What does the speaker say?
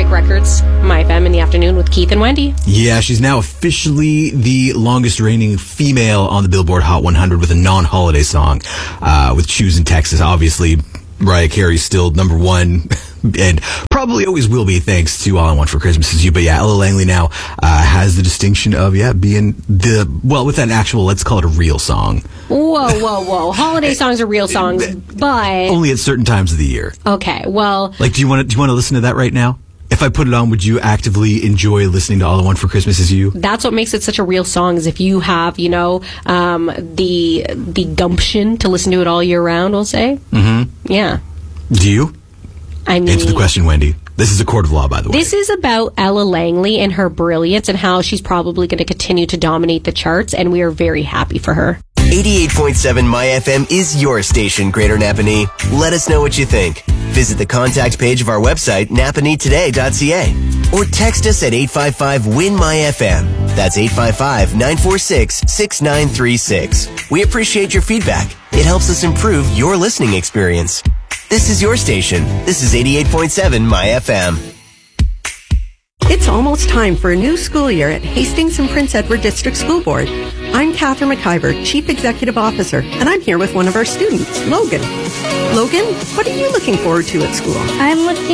Atlantic Records, My FM in the afternoon with Keith and Wendy. Yeah, she's now officially the longest reigning female on the Billboard Hot 100 with a non-holiday song, with Choose in Texas. Obviously, Mariah Carey's still number one and probably always will be, thanks to All I Want for Christmas Is You. But yeah, Ella Langley now has the distinction of, being with that actual, let's call it a real song. Whoa. Holiday songs are real songs, but... Only at certain times of the year. Okay, well... Like, do you want to listen to that right now? If I put it on, would you actively enjoy listening to All I Want for Christmas Is You? That's what makes it such a real song, is if you have, the gumption to listen to it all year round, we'll say. Mm-hmm. Yeah. Do you? I mean... Answer the question, Wendy. This is a court of law, by the way. This is about Ella Langley and her brilliance and how she's probably going to continue to dominate the charts, and we are very happy for her. 88.7 My FM is your station, Greater Napanee. Let us know what you think. Visit the contact page of our website, napaneetoday.ca, or text us at 855-WIN-MY-FM. That's 855-946-6936. We appreciate your feedback. It helps us improve your listening experience. This is your station. This is 88.7 My FM. It's almost time for a new school year at Hastings and Prince Edward District School Board. I'm Catherine McIver, Chief Executive Officer, and I'm here with one of our students, Logan. Logan, what are you looking forward to at school? I'm looking